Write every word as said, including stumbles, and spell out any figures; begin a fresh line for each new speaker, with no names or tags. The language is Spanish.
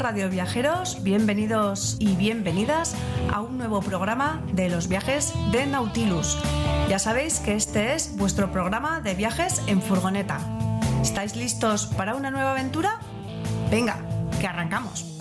radioviajeros, bienvenidos y bienvenidas a un nuevo programa de los viajes de Nautilus. Ya sabéis que este es vuestro programa de viajes en furgoneta. ¿Estáis listos para una nueva aventura? Venga, que arrancamos.